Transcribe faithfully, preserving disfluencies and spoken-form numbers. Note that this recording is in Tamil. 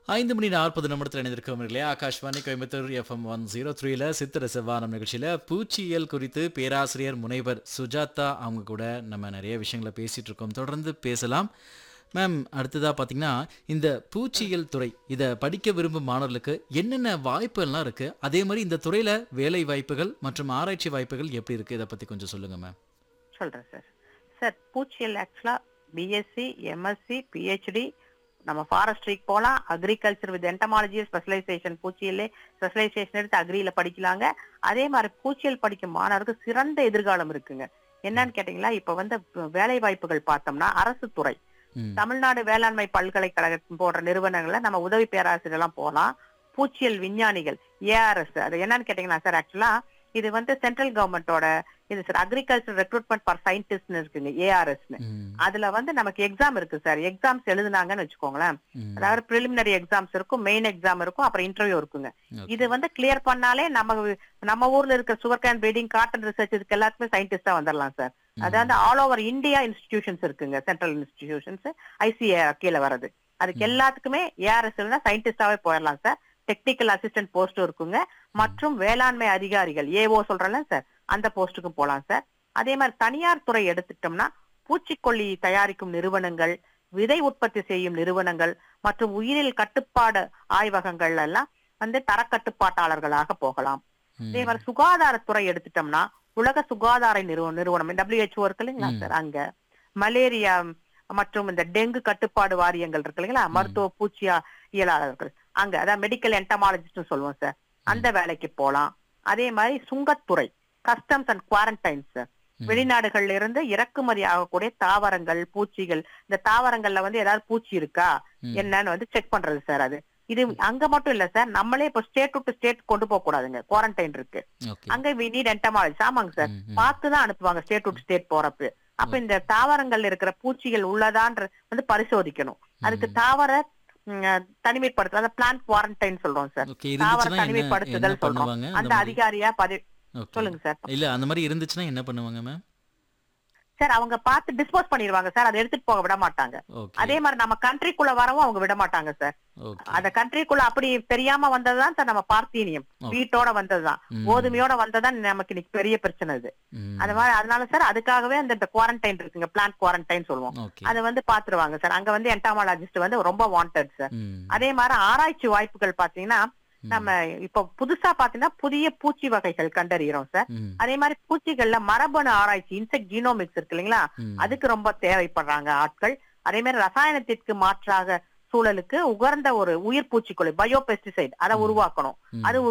ஐந்து மணி நாற்பது நிமிடத்தில் இணைந்திருக்கும் இல்லையா Akashvani Coimbatore FM one zero த்ரீல சித்திர செவ்வானம் நிகழ்ச்சியில் பூச்சியியல் குறித்து பேராசிரியர் முனைவர் சுஜாதா அவங்க கூட நம்ம நிறைய விஷயங்களை பேசிட்டு இருக்கோம். தொடர்ந்து பேசலாம். மேம், அடுத்ததாக பார்த்தீங்கன்னா இந்த பூச்சியியல் துறை இதை படிக்க விரும்பும் மாணவர்களுக்கு என்னென்ன வாய்ப்புகள்லாம் இருக்குது, அதே மாதிரி இந்த துறையில் வேலை வாய்ப்புகள் மற்றும் ஆராய்ச்சி வாய்ப்புகள் எப்படி இருக்குது, இதை பற்றி கொஞ்சம் சொல்லுங்கள் மேம். சொல்றேன் சார். சார் பூச்சியல் ஆக்சுவலா பிஎஸ்சி, எம்எஸ்சி, பிஹெச்டி, நம்ம ஃபாரஸ்ட்ரிக்கு போகலாம். Agriculture with entomology specialisation, பூச்சியல்லே specialisation எடுத்து அக்ரியில படிக்கலாங்க. அதே மாதிரி பூச்சியல் படிக்கும் மாணவருக்கு சிறந்த எதிர்காலம் இருக்குங்க. என்னன்னு கேட்டீங்களா, இப்ப வந்து வேலை வாய்ப்புகள் பார்த்தோம்னா அரசு துறை, தமிழ்நாடு வேளாண்மை பல்கலைக்கழகம் போன்ற நிறுவனங்கள்ல நம்ம உதவி பேராசிரியர் எல்லாம் போகலாம். பூச்சியல் விஞ்ஞானிகள், ஏஆர்எஸ், அது என்னன்னு கேட்டீங்கன்னா சார், ஆக்சுவலா இது வந்து சென்ட்ரல் கவர்மெண்டோட இது சார், அக்ரிகல்ச்சர் ரெக்ரூட்மெண்ட் ஃபார் சயின்டிஸ்ட்னு இருக்குங்க, ஏஆர்எஸ்னு. அதுல வந்து நமக்கு எக்ஸாம் இருக்கு சார். எக்ஸாம்ஸ் எழுதுனாங்கன்னு வச்சுக்கோங்களேன், அதாவது பிரிலிமினரி எக்ஸாம்ஸ் இருக்கும், மெயின் எக்ஸாம் இருக்கும், அப்புறம் இன்டர்வியூ இருக்குங்க. இது வந்து கிளியர் பண்ணாலே நம்ம நம்ம ஊர்ல இருக்க sugar cane breeding, cotton research, இதுக்கு எல்லாத்துக்குமே சயின்டிஸ்டா வந்துடலாம் சார். அதாவது ஆல் ஓவர் இந்தியா இன்ஸ்டிடியூஷன்ஸ் இருக்குங்க, சென்ட்ரல் இன்ஸ்டிடியூஷன்ஸ், ஐசிஏஆர் கீழே வருது. அதுக்கு எல்லாத்துக்குமே ஏஆர்எஸ் சயின்டிஸ்டாவே போயிடலாம் சார். டெக்னிக்கல் அசிஸ்டன்ட் போஸ்டும் இருக்குங்க, மற்றும் வேளாண்மை அதிகாரிகள், ஏஓ சொல்றேன்ல சார், அந்த போஸ்டுக்கும் போலாம் சார். அதே மாதிரி தனியார் துறை எடுத்துட்டோம்னா பூச்சிக்கொல்லி தயாரிக்கும் நிறுவனங்கள், விதை உற்பத்தி செய்யும் நிறுவனங்கள் மற்றும் உயிரியல் கட்டுப்பாடு ஆய்வகங்கள் எல்லாம் வந்து தரக்கட்டுப்பாட்டாளர்களாக போகலாம். அதே மாதிரி சுகாதாரத்துறை எடுத்துட்டோம்னா உலக சுகாதார நிறுவனம் நிறுவனம் டபிள்யூஹெச்ஓ இருக்கு இல்லைங்களா சார், அங்க மலேரியா மற்றும் இந்த டெங்கு கட்டுப்பாடு வாரியங்கள் இருக்கு இல்லைங்களா, மருத்துவ பூச்சியா இயலாளர்கள் அங்க, அதாவது மெடிக்கல் என்டமாலஜிஸ்ட் சொல்லுவோம் சார், அந்த வேலைக்கு போலாம். அதே மாதிரி சுங்கத்துறை, கஸ்டம்ஸ் அண்ட் குவாரண்டைன்ஸ், வெளிநாடுகள்ல இருந்து இறக்குமதி ஆகக்கூடிய தாவரங்கள், பூச்சிகள், இந்த தாவரங்கள்ல வந்து ஏதாவது பூச்சி இருக்கா என்னன்னு வந்து செக் பண்றது சார். அது இது அங்க மட்டும் இல்ல சார், நம்மளே இப்ப ஸ்டேட் டு ஸ்டேட் கொண்டு போக கூடாதுங்க, குவாரண்டைன் இருக்கு அங்க, வி நீட் என்டமாலஜி. ஆமாங்க சார், பார்த்துதான் அனுப்புவாங்க ஸ்டேட் டு ஸ்டேட் போறப்ப. அப்ப இந்த தாவரங்கள்ல இருக்கிற பூச்சிகள் உள்ளதான்ற வந்து பரிசோதிக்கணும். அதுக்கு தாவர தனிமைப்படுத்துதல், பிளான்ட் குவாரண்டைன் சொல்றோம் சார், தாவர தனிமைப்படுத்துதல் சொல்றோம். அந்த அதிகாரியா பதவி சொல்லுங்க சார். இல்ல அந்த மாதிரி இருந்துச்சுன்னா என்ன பண்ணுவாங்க மேம்? சார் அவங்க பார்த்து டிஸ்போஸ் பண்ணிடுவாங்க சார், அதை எடுத்துட்டு போக விட மாட்டாங்க. அதே மாதிரி நம்ம கண்ட்ரிக்குள்ள வரவும் அவங்க விட மாட்டாங்க சார். அந்த கண்ட்ரிக்குள்ள அப்படி தெரியாம வந்ததுதான் சார் நம்ம பார்த்தீனியம், வீட்டோட வந்ததுதான், கோதுமையோட வந்ததுதான் நமக்கு இன்னைக்கு பெரிய பிரச்சனை இது. அது மாதிரி அதனால சார் அதுக்காகவே அந்த குவாரண்டைன் இருக்குங்க, பிளான்ட் குவாரண்டைன் சொல்லுவோம், அதை வந்து பாத்துருவாங்க சார். அங்க வந்து என்டாமாலஜிஸ்ட் வந்து ரொம்ப வாண்டட் சார். அதே மாதிரி ஆராய்ச்சி வாய்ப்புகள் பாத்தீங்கன்னா நம்ம இப்ப புதுசா பாத்தீங்கன்னா புதிய பூச்சி வகைகள் கண்டறிகிறோம் சார். அதே மாதிரி பூச்சிகள்ல மரபணு ஆராய்ச்சி, இன்செக்ட் ஜீனோமிக்ஸ் இருக்கு இல்லைங்களா, அதுக்கு ரொம்ப தேவைப்படுறாங்க ஆட்கள். அதே மாதிரி ரசாயனத்திற்கு மாற்றாக சூழலுக்கு உகர்ந்த ஒரு உயிர் பூச்சிக்கொல்லி, பயோ பெஸ்டிசைட், அதை உருவாக்கணும். அது